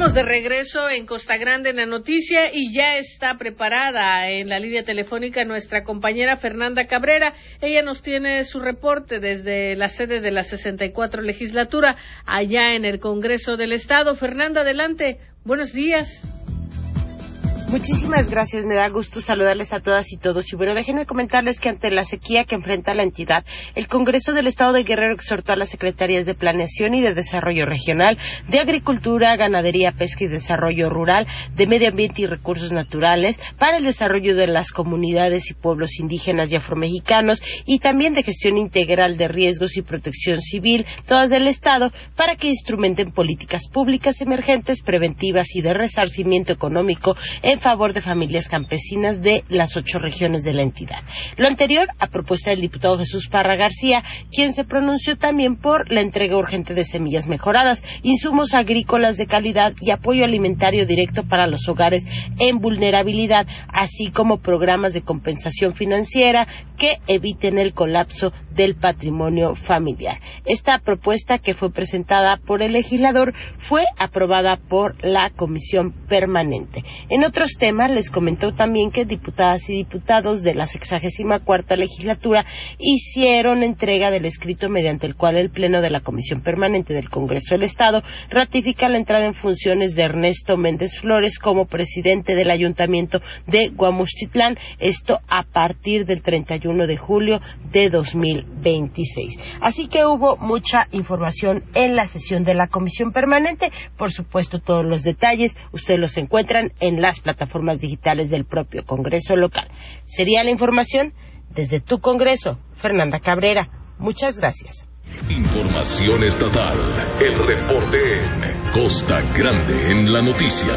Estamos de regreso en Costa Grande en la noticia y ya está preparada en la línea telefónica nuestra compañera Fernanda Cabrera. Ella nos tiene su reporte desde la sede de la 64 legislatura allá en el Congreso del Estado. Fernanda, adelante. Buenos días. Muchísimas gracias, me da gusto saludarles a todas y todos. Y bueno, déjenme comentarles que ante la sequía que enfrenta la entidad, el Congreso del Estado de Guerrero exhortó a las Secretarías de Planeación y de Desarrollo Regional, de Agricultura, Ganadería, Pesca y Desarrollo Rural, de Medio Ambiente y Recursos Naturales, para el desarrollo de las comunidades y pueblos indígenas y afromexicanos, y también de Gestión Integral de Riesgos y Protección Civil, todas del Estado, para que instrumenten políticas públicas emergentes, preventivas y de resarcimiento económico en favor de familias campesinas de las 8 regiones de la entidad. Lo anterior a propuesta del diputado Jesús Parra García, quien se pronunció también por la entrega urgente de semillas mejoradas, insumos agrícolas de calidad y apoyo alimentario directo para los hogares en vulnerabilidad, así como programas de compensación financiera que eviten el colapso del patrimonio familiar. Esta propuesta, que fue presentada por el legislador, fue aprobada por la Comisión Permanente. En otros temas, les comentó también que diputadas y diputados de la 64ª legislatura hicieron entrega del escrito mediante el cual el Pleno de la Comisión Permanente del Congreso del Estado ratifica la entrada en funciones de Ernesto Méndez Flores como presidente del Ayuntamiento de Guamuchtitlán, esto a partir del 31 de julio de 2026. Así que hubo mucha información en la sesión de la Comisión Permanente. Por supuesto, todos los detalles ustedes los encuentran en las plataformas digitales del propio Congreso local. Sería la información desde tu Congreso, Fernanda Cabrera. Muchas gracias. Información estatal, el reporte en Costa Grande en la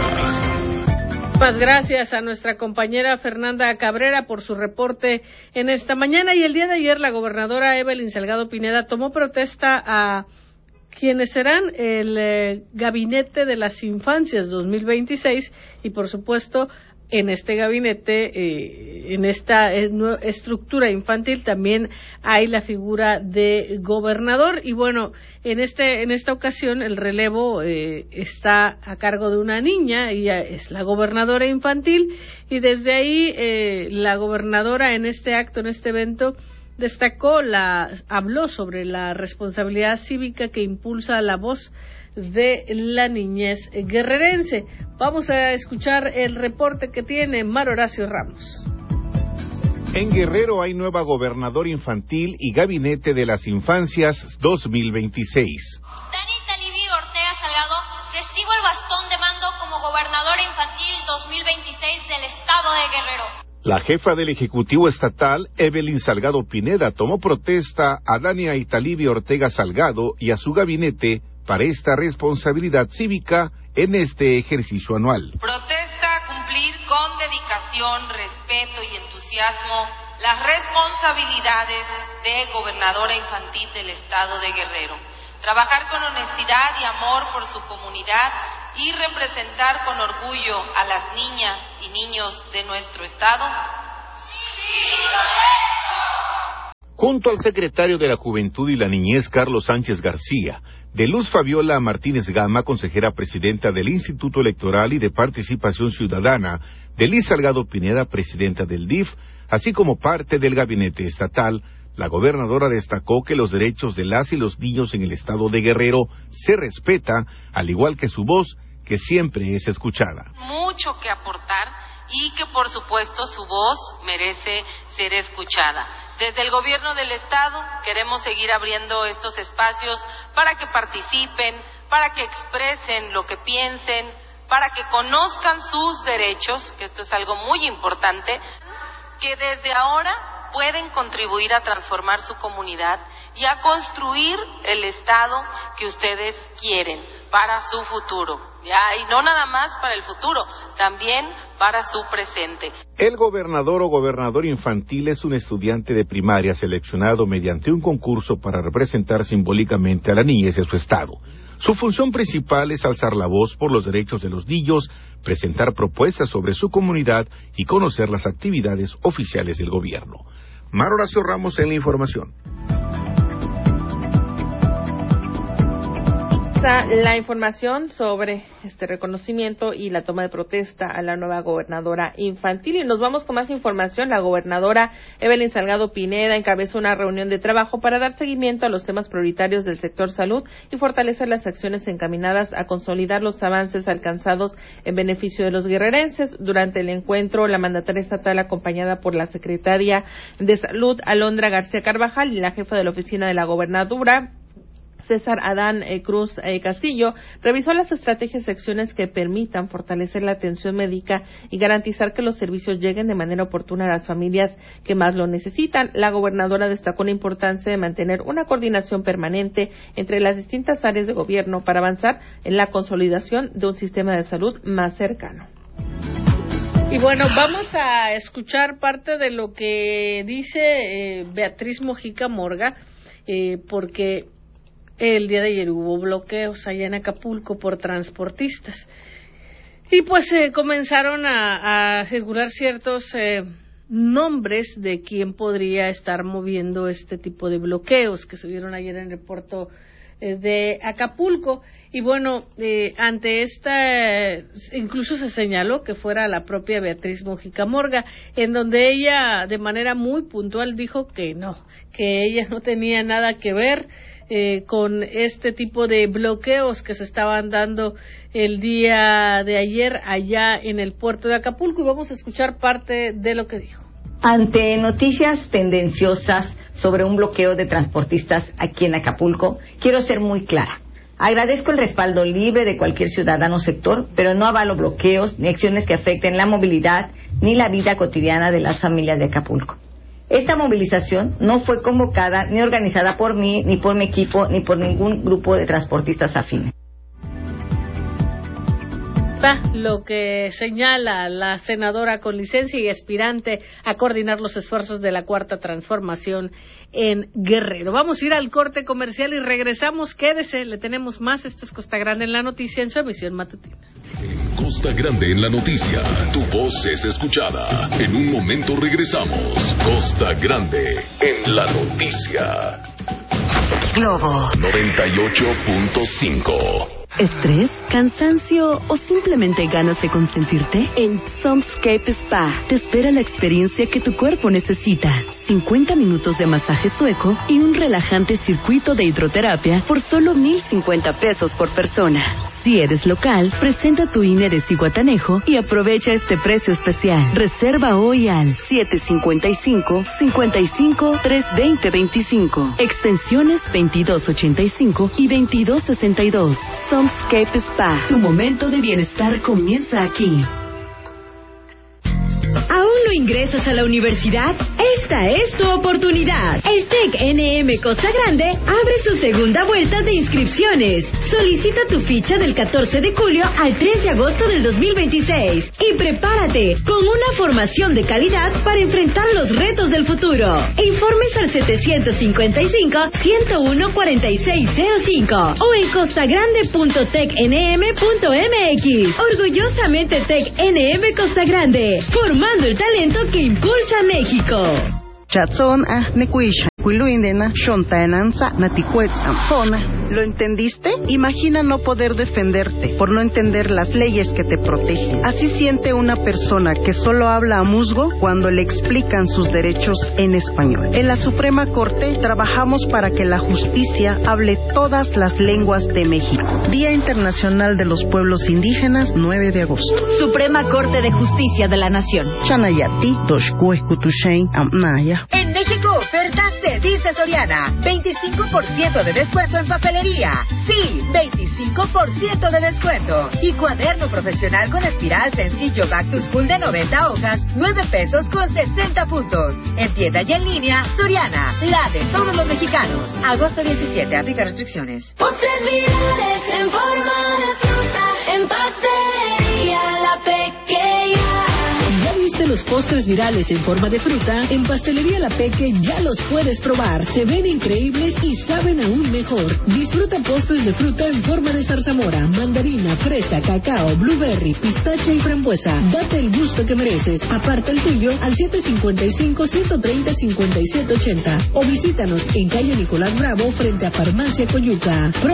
noticia. Muchas gracias a nuestra compañera Fernanda Cabrera por su reporte en esta mañana. Y el día de ayer la gobernadora Evelyn Salgado Pineda tomó protesta a quienes serán el Gabinete de las Infancias 2026 y por supuesto en este gabinete, en esta estructura infantil también hay la figura de gobernador y bueno, en esta ocasión el relevo está a cargo de una niña, ella es la gobernadora infantil y desde ahí la gobernadora en este acto, en este evento habló sobre la responsabilidad cívica que impulsa la voz de la niñez guerrerense. Vamos a escuchar el reporte que tiene Mar Horacio Ramos. En Guerrero hay nueva gobernadora infantil y gabinete de las infancias 2026. Dani Talibio Ortega Salgado recibo el bastón de mando como gobernadora infantil 2026 del estado de Guerrero. La jefa del Ejecutivo Estatal, Evelyn Salgado Pineda, tomó protesta a Dania Italibio Ortega Salgado y a su gabinete para esta responsabilidad cívica en este ejercicio anual. Protesta cumplir con dedicación, respeto y entusiasmo las responsabilidades de gobernadora infantil del estado de Guerrero. Trabajar con honestidad y amor por su comunidad y representar con orgullo a las niñas y niños de nuestro estado. Junto al secretario de la Juventud y la Niñez, Carlos Sánchez García, de Luz Fabiola Martínez Gama, consejera presidenta del Instituto Electoral y de Participación Ciudadana, de Liz Salgado Pineda, presidenta del DIF, así como parte del gabinete estatal, la gobernadora destacó que los derechos de las y los niños en el estado de Guerrero se respeta, al igual que su voz, que siempre es escuchada. Mucho que aportar y que por supuesto su voz merece ser escuchada. Desde el gobierno del estado queremos seguir abriendo estos espacios para que participen, para que expresen lo que piensen, para que conozcan sus derechos, que esto es algo muy importante, que desde ahora pueden contribuir a transformar su comunidad y a construir el estado que ustedes quieren para su futuro. Y no nada más para el futuro, también para su presente. El gobernador o gobernador infantil es un estudiante de primaria seleccionado mediante un concurso para representar simbólicamente a la niñez de su estado. Su función principal es alzar la voz por los derechos de los niños, presentar propuestas sobre su comunidad y conocer las actividades oficiales del gobierno. Mar Horacio Ramos en la información. está la información sobre este reconocimiento y la toma de protesta a la nueva gobernadora infantil. Y nos vamos con más información. La gobernadora Evelyn Salgado Pineda encabezó una reunión de trabajo para dar seguimiento a los temas prioritarios del sector salud y fortalecer las acciones encaminadas a consolidar los avances alcanzados en beneficio de los guerrerenses. Durante el encuentro, la mandataria estatal, acompañada por la secretaria de Salud, Alondra García Carvajal, y la jefa de la oficina de la gobernadora, César Adán Cruz Castillo, revisó las estrategias y acciones que permitan fortalecer la atención médica y garantizar que los servicios lleguen de manera oportuna a las familias que más lo necesitan. La gobernadora destacó la importancia de mantener una coordinación permanente entre las distintas áreas de gobierno para avanzar en la consolidación de un sistema de salud más cercano. Y bueno, vamos a escuchar parte de lo que dice Beatriz Mojica Morga, porque el día de ayer hubo bloqueos allá en Acapulco por transportistas. Y pues comenzaron a circular ciertos nombres de quién podría estar moviendo este tipo de bloqueos que se dieron ayer en el puerto de Acapulco. Y bueno, ante esta, incluso se señaló que fuera la propia Beatriz Mojica Morga, en donde ella de manera muy puntual dijo que no, que ella no tenía nada que ver con este tipo de bloqueos que se estaban dando el día de ayer allá en el puerto de Acapulco. Y vamos a escuchar parte de lo que dijo. Ante noticias tendenciosas sobre un bloqueo de transportistas aquí en Acapulco, quiero ser muy clara. Agradezco el respaldo libre de cualquier ciudadano o sector, pero no avalo bloqueos ni acciones que afecten la movilidad ni la vida cotidiana de las familias de Acapulco. Esta movilización no fue convocada ni organizada por mí, ni por mi equipo, ni por ningún grupo de transportistas afines. Lo que señala la senadora con licencia y aspirante a coordinar los esfuerzos de la Cuarta Transformación en Guerrero. Vamos a ir al corte comercial y regresamos. Quédese, le tenemos más. Esto es Costa Grande en la Noticia en su emisión matutina. Costa Grande en la Noticia, tu voz es escuchada. En un momento regresamos. Costa Grande en la Noticia. Globo 98.5. ¿Estrés? ¿Cansancio o simplemente ganas de consentirte? En Somscape Spa te espera la experiencia que tu cuerpo necesita. 50 minutos de masaje sueco y un relajante circuito de hidroterapia por solo $1,050 por persona. Si eres local, presenta tu INE de Zihuatanejo y aprovecha este precio especial. Reserva hoy al 755-55-320-25. Extensiones 2285 y 2262. Somscape Spa. Tu momento de bienestar comienza aquí. ¿Aún no ingresas a la universidad? Esta es tu oportunidad. El TEC NM Costa Grande abre su segunda vuelta de inscripciones. Solicita tu ficha del 14 de julio al 3 de agosto del 2026 y prepárate con una formación de calidad para enfrentar los retos del futuro. Informes al 755-101-4605 o en costagrande.tecnm.mx. Orgullosamente TEC NM Costa Grande, formando el talento que impulsa a México. ¿Lo entendiste? Imagina no poder defenderte por no entender las leyes que te protegen. Así siente una persona que solo habla a musgo cuando le explican sus derechos en español. En la Suprema Corte trabajamos para que la justicia hable todas las lenguas de México. Día Internacional de los Pueblos Indígenas, 9 de agosto. Suprema Corte de Justicia de la Nación. En México, ofertas de Dice Soriana. 25% de descuento en papelería. Sí, 25% de descuento. Y cuaderno profesional con espiral sencillo Back to School de 90 hojas, $9 con 60 puntos. En tienda y en línea, Soriana, la de todos los mexicanos. Agosto 17, aplica restricciones. Postres virales en forma de fruta, en pastelería La Pequeña. ¿Ya viste los postres virales en forma de fruta? En Pastelería La Peque ya los puedes probar. Se ven increíbles y saben aún mejor. Disfruta postres de fruta en forma de zarzamora, mandarina, fresa, cacao, blueberry, pistacha y frambuesa. Date el gusto que mereces. Aparta el tuyo al 755-130-5780 o visítanos en calle Nicolás Bravo frente a Farmacia Coyuca.